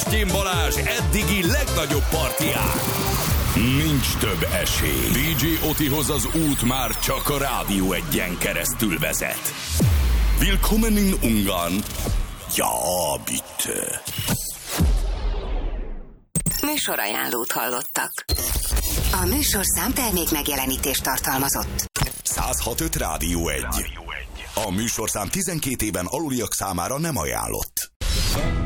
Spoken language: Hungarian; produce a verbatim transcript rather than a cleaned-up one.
Sebestyén Balázs eddigi legnagyobb partián. Nincs több esély. dé dzsé Otihoz az út már csak a Rádió Egyen keresztül vezet. Willkommen in Ungarn. Ja, bitte. Műsorajánlót hallottak. A műsorszám termék megjelenítést tartalmazott. száz hat öt Rádió Egy. A műsorszám tizenkét éven aluliak számára nem ajánlott.